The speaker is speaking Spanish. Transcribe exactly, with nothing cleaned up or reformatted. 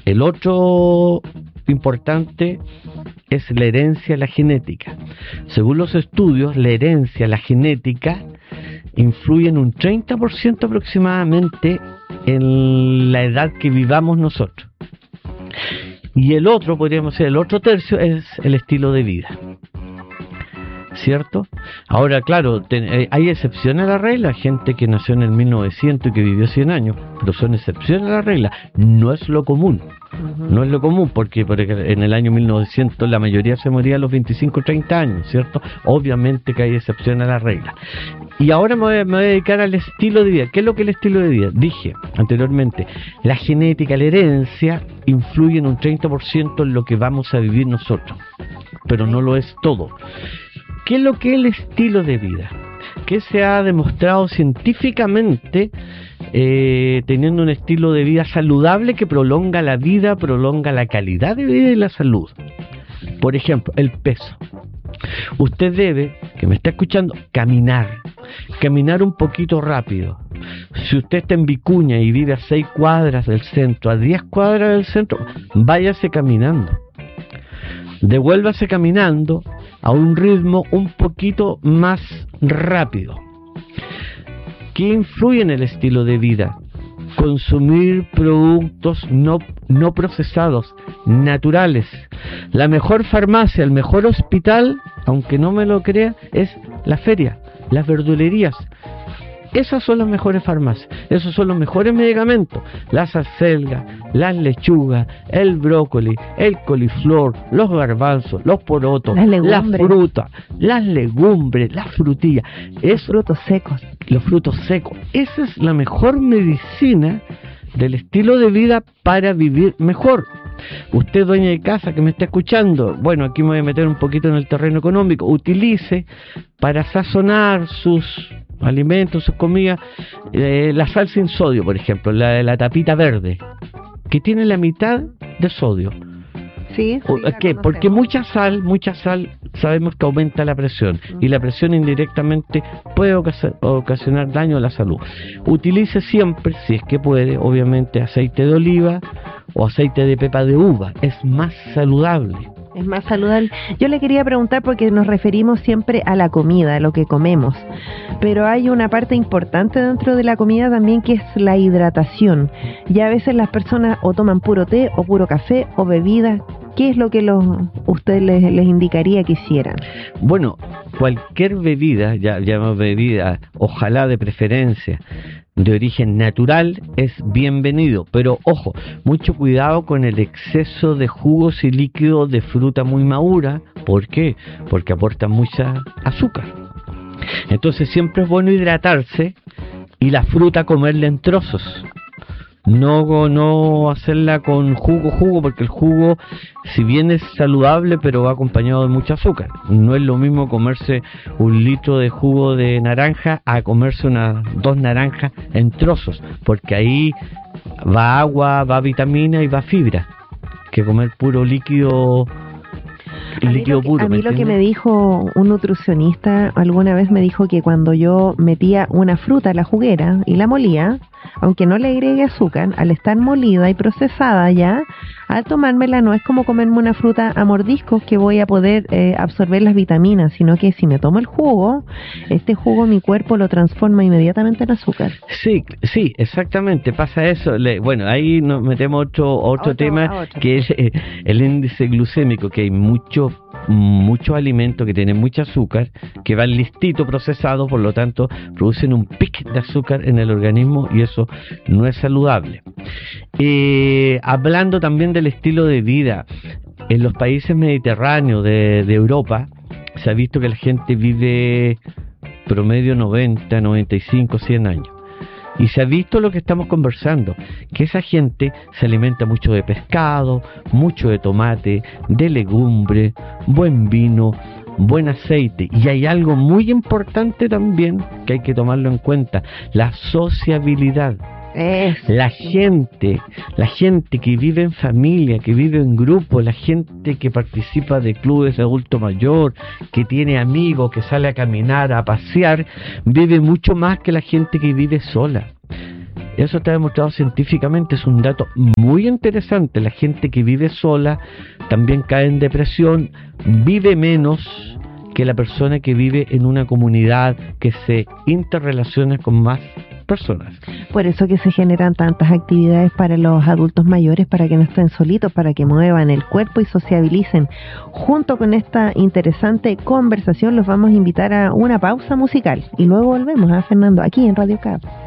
El otro importante es la herencia, la genética. Según los estudios, la herencia, la genética influyen un treinta por ciento aproximadamente en la edad que vivamos nosotros. Y el otro, podríamos decir, el otro tercio es el estilo de vida, ¿cierto? Ahora, claro, te, hay excepciones a la regla, gente que nació en el mil novecientos y que vivió cien años, pero son excepciones a la regla, no es lo común. No es lo común, porque, porque en el año mil novecientos la mayoría se moría a los veinticinco o treinta años, ¿cierto? Obviamente que hay excepciones a la regla. Y ahora me voy, a, me voy a dedicar al estilo de vida. ¿Qué es lo que es el estilo de vida? Dije anteriormente, la genética, la herencia, influye en un treinta por ciento en lo que vamos a vivir nosotros, pero no lo es todo. ¿Qué es lo que es el estilo de vida? Que se ha demostrado científicamente eh, teniendo un estilo de vida saludable que prolonga la vida, prolonga la calidad de vida y la salud. Por ejemplo, el peso. Usted debe, que me está escuchando, caminar, caminar un poquito rápido. Si usted está en Vicuña y vive a seis cuadras del centro, a diez cuadras del centro, váyase caminando. Devuélvase caminando a un ritmo un poquito más rápido. ¿Qué influye en el estilo de vida? Consumir productos no, no procesados, naturales. La mejor farmacia, el mejor hospital, aunque no me lo crea, es la feria, las verdulerías. Esas son las mejores farmacias, esos son los mejores medicamentos. Las acelgas, las lechugas, el brócoli, el coliflor, los garbanzos, los porotos, las frutas, las legumbres, las frutillas, es, frutos secos. Los frutos secos. Esa es la mejor medicina del estilo de vida para vivir mejor. Usted, dueña de casa que me está escuchando, bueno, aquí me voy a meter un poquito en el terreno económico, utilice para sazonar sus alimentos, sus comidas, eh, la sal sin sodio, por ejemplo, la, la tapita verde, que tiene la mitad de sodio. Sí, sí, ¿Qué? Porque mucha sal, mucha sal, sabemos que aumenta la presión, uh-huh. y la presión indirectamente puede ocasionar daño a la salud. Utilice siempre, si es que puede, obviamente, aceite de oliva o aceite de pepa de uva, es más saludable. Es más saludable. Yo le quería preguntar porque nos referimos siempre a la comida, a lo que comemos, pero hay una parte importante dentro de la comida también que es la hidratación. Y a veces las personas o toman puro té o puro café o bebidas. ¿Qué es lo que los, usted les, les indicaría que hicieran? Bueno, cualquier bebida, ya llamamos bebida, ojalá de preferencia, de origen natural, es bienvenido. Pero ojo, mucho cuidado con el exceso de jugos y líquidos de fruta muy madura. ¿Por qué? Porque aportan mucha azúcar. Entonces siempre es bueno hidratarse y la fruta comerla en trozos. No, no hacerla con jugo, jugo, porque el jugo, si bien es saludable, pero va acompañado de mucho azúcar. No es lo mismo comerse un litro de jugo de naranja a comerse unas dos naranjas en trozos, porque ahí va agua, va vitamina y va fibra, que comer puro líquido. A mí, lo que, puro, a mí lo que me dijo un nutricionista alguna vez me dijo que cuando yo metía una fruta a la juguera y la molía, aunque no le agregue azúcar, al estar molida y procesada ya, al tomármela no es como comerme una fruta a mordiscos que voy a poder eh, absorber las vitaminas, sino que si me tomo el jugo, este jugo mi cuerpo lo transforma inmediatamente en azúcar. Sí, sí, exactamente, pasa eso. Le, bueno, ahí nos metemos otro otro, otro tema, otro. que es eh, el índice glucémico, que hay mucho muchos alimentos que tienen mucho azúcar, que van listito procesados, por lo tanto producen un pic de azúcar en el organismo y eso no es saludable. Eh, hablando también del estilo de vida, en los países mediterráneos de, de Europa se ha visto que la gente vive promedio noventa, noventa y cinco, cien años. Y se ha visto lo que estamos conversando, que esa gente se alimenta mucho de pescado, mucho de tomate, de legumbre, buen vino, buen aceite. Y hay algo muy importante también que hay que tomarlo en cuenta, la sociabilidad. Eso. La gente, la gente que vive en familia, que vive en grupo, la gente que participa de clubes de adulto mayor, que tiene amigos, que sale a caminar, a pasear, vive mucho más que la gente que vive sola. Eso está demostrado científicamente, es un dato muy interesante. La gente que vive sola también cae en depresión, vive menos que la persona que vive en una comunidad que se interrelaciona con más personas. Por eso que se generan tantas actividades para los adultos mayores, para que no estén solitos, para que muevan el cuerpo y sociabilicen. Junto con esta interesante conversación los vamos a invitar a una pausa musical y luego volvemos a Fernando aquí en Radio Cap.